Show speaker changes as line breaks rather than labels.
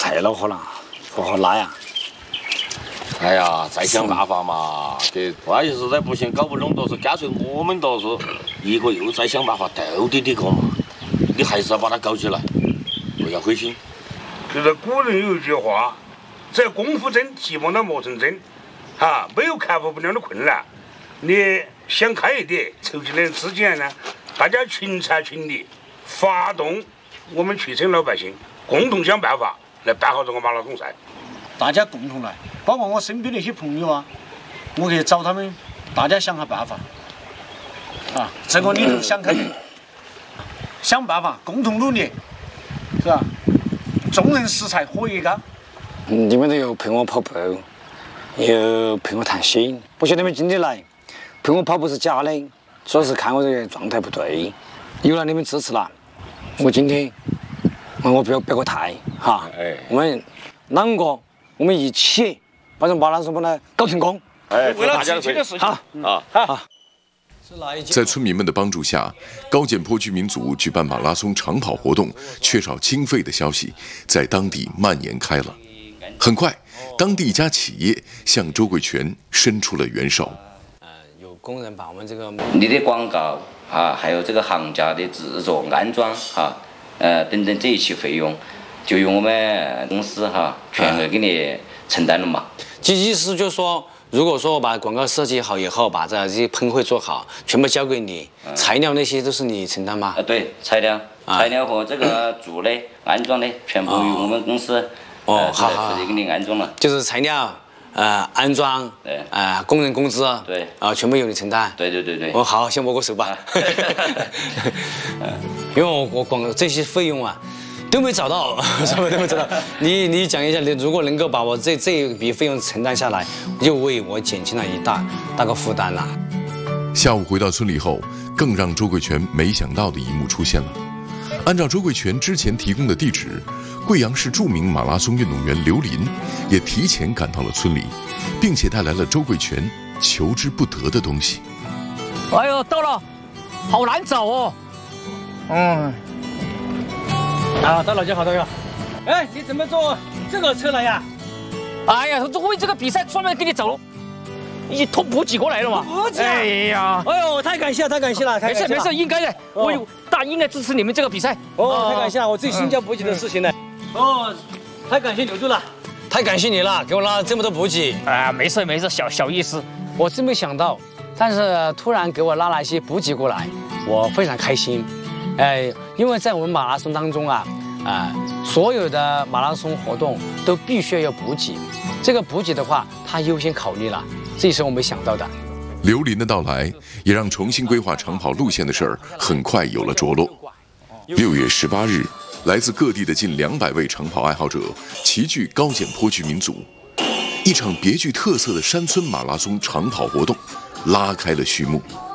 太恼火了，不好拉呀！
哎呀，再想办法嘛！这万一实在不行，搞不拢，都是干脆我们都是一个又再想办法斗地个嘛。你还是要把它搞起来，不要灰心。
就是古人有一句话：“只要功夫真，提莫那磨成针。”哈，没有克服不了的困难。你想开一点，筹集点资金呢，大家群策群力，发动我们全省老百姓，共同想办法来办好这个马拉松赛。
大家共同来，包括我身边的一些朋友啊，我可以找他们，大家想下办法。啊，这个你能想开，想办法，共同努力，是吧？众人拾柴火也高。你们都有陪我跑步，又陪我谈心，不晓得你们今天来陪我跑步是假的，主要是看我这个状态不对。有了你们支持了，我今天我不要表个态哈，我们两个我们一起把这马拉松把它搞成功。
为了自己的事情。好。
在村民们的帮助下，高检坡居民组举办马拉松长跑活动缺少经费的消息在当地蔓延开了。很快，当地一家企业向周贵全伸出了援手。
有工人把我们这个
你的广告啊，还有这个行家的制作、安装哈，等等这一切费用，就由我们公司哈全额给你承担了嘛。
意思就是说，如果说我把广告设计好以后，把这些喷绘做好，全部交给你，材料那些都是你承担吗？
对，材料和这个做的、安装的，全部由我们公司
好，
负责给你安装了。
就是材料、安装，
对，
工人工资，
对，
全部由你承担。
对。
好，先握个手吧。因为我光这些费用啊。都没找到，什么都没找到。你讲一下，你如果能够把我这一笔费用承担下来，就为我减轻了一大个负担了。
下午回到村里后，更让周贵全没想到的一幕出现了。按照周贵全之前提供的地址，贵阳市著名马拉松运动员刘林也提前赶到了村里，并且带来了周贵全求之不得的东西。
哎呦，到了，好难找哦。到了就好，到了。哎，你怎么坐这个车来呀？哎呀，为这个比赛专门给你找了一通补给过来了嘛。补给？哎呀，哎呦，太感谢了，太感谢了。没事，应该的。我应该支持你们这个比赛。太感谢了，我最心焦补给的事情呢。太感谢刘队了，
太感谢你了，给我拉了这么多补给。
没事，小意思。
我真没想到，但是突然给我拉了一些补给过来，我非常开心。因为在我们马拉松当中所有的马拉松活动都必须要补给，这个补给的话，他优先考虑了，这也是我没想到的。
刘林的到来，也让重新规划长跑路线的事儿很快有了着落。6月18日，来自各地的近200位长跑爱好者齐聚高检坡居民组，一场别具特色的山村马拉松长跑活动拉开了序幕。